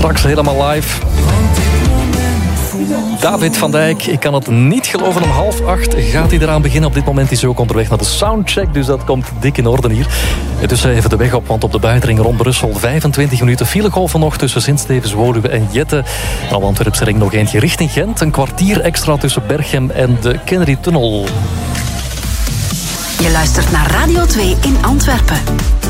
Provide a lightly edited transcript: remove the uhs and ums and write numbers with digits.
Straks helemaal live. David van Dijk, ik kan het niet geloven. Om 7:30 gaat hij eraan beginnen. Op dit moment is hij ook onderweg naar de soundcheck. Dus dat komt dik in orde hier. En dus even de weg op, want op de buitenring rond Brussel 25 minuten filegolven nog tussen Sint-Stevens, Woluwe en Jette. Op Antwerpse ring nog eentje richting Gent. Een kwartier extra tussen Berchem en de Kennedy-tunnel. Je luistert naar Radio 2 in Antwerpen.